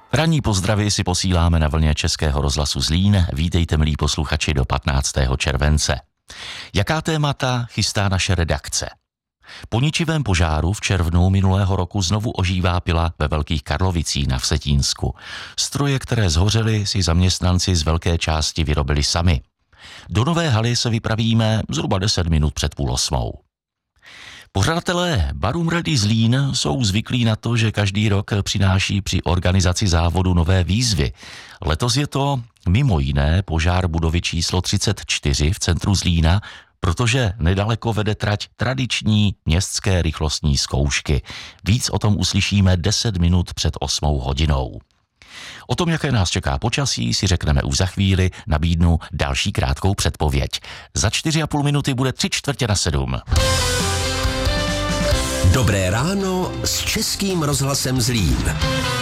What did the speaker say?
Ranní pozdravy si posíláme na vlně Českého rozhlasu Zlín. Vítejte, milí posluchači, do 15. července. Jaká témata chystá naše redakce? Po ničivém požáru v červnu minulého roku znovu ožívá pila ve Velkých Karlovicích na Vsetínsku. Stroje, které zhořely, si zaměstnanci z velké části vyrobili sami. Do nové haly se vypravíme zhruba 10 minut před 7:30. Pořadatelé Barum Rally Zlín jsou zvyklí na to, že každý rok přináší při organizaci závodu nové výzvy. Letos je to mimo jiné požár budovy číslo 34 v centru Zlína, protože nedaleko vede trať tradiční městské rychlostní zkoušky. Víc o tom uslyšíme 10 minut před 8:00. O tom, jaké nás čeká počasí, si řekneme už za chvíli, nabídnu další krátkou předpověď. Za 4,5 minuty bude 6:45. Dobré ráno s Českým rozhlasem Zlín.